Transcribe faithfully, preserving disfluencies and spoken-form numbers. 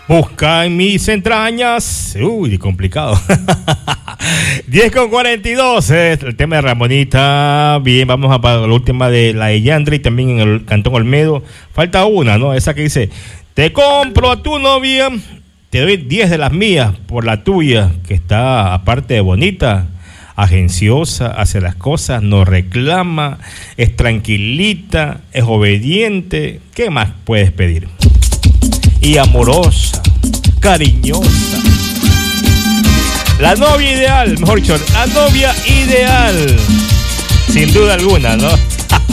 Busca en mis entrañas. Uy, complicado. diez con cuarenta y dos, eh, el tema de Ramonita. Bien, vamos a para la última de la de Yandri, también en el Cantón Olmedo. Falta una, ¿no? Esa que dice: te compro a tu novia, te doy diez de las mías por la tuya, que está, aparte de bonita, agenciosa, hace las cosas, no reclama, es tranquilita, es obediente. ¿Qué más puedes pedir? Y amorosa, cariñosa. La novia ideal, mejor dicho, la novia ideal. Sin duda alguna, ¿no?